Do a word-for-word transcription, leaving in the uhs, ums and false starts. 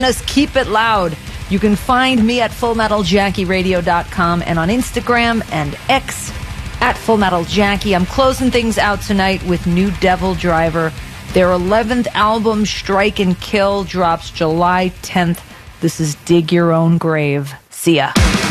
Us Keep It Loud. You can find me at full metal jackie radio dot com and on Instagram and X at full metal jackie. I'm closing things out tonight with New Devil Driver. Their eleventh album, Strike and Kill, drops July tenth. This is Dig Your Own Grave. See ya.